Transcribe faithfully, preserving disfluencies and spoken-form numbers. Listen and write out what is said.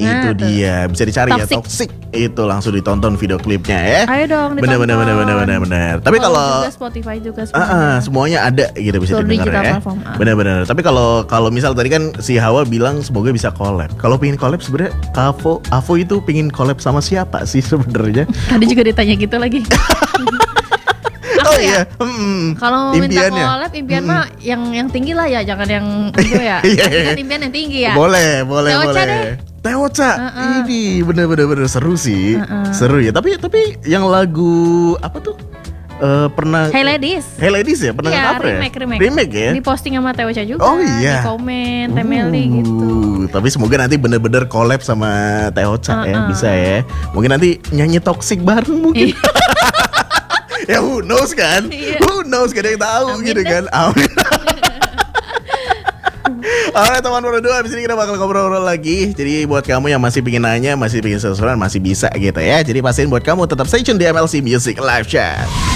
itu tuh. dia. Bisa dicari ya, Toxic. Toxic. Itu langsung ditonton video klipnya ya. Ayo dong ditonton. Bener bener bener bener bener bener. Tapi kalau juga Spotify juga uh, uh, semuanya ada gitu bisa Seluruh didengar digital ya. platform, ah. Bener-bener. Tapi kalau kalau misal tadi kan si Hawa bilang semoga bisa collab. Kalau pengen collab sebenarnya Avo Avo itu pengen collab sama siapa sih sebenarnya? Tadi juga ditanya gitu lagi. Oh ya? iya. Hmm, Kalau minta impiannya. collab, impian Hmm. mah yang yang tinggi lah ya, jangan yang itu ya. Iya, iya. Kan impian yang tinggi ya. Boleh, boleh, Teocha boleh. deh. Teocha, Uh-uh. ini bener-bener bener seru sih, Uh-uh. seru ya. Tapi tapi yang lagu apa tuh? Eh, pernah Hey Ladies. Hey Ladies ya, pernah Iya, nge-cover ya? remake, remake. Remake ya? Di posting sama Teocha juga. Oh iya. Di komen, Temeli Uh, gitu. Tapi semoga nanti bener-bener collab sama Teocha ya, Uh-uh. bisa ya. Mungkin nanti nyanyi Toxic bareng mungkin. Ya who knows kan? Iya. Who knows, gak ada yang tahu Amin gitu deh. kan. Amin. Alright teman berdua, abis ini kita bakal ngobrol-ngobrol lagi. Jadi buat kamu yang masih pingin nanya, masih pingin sesuatu, masih bisa gitu ya. Jadi pastiin buat kamu tetap stay tune di M L C Music Live Chat.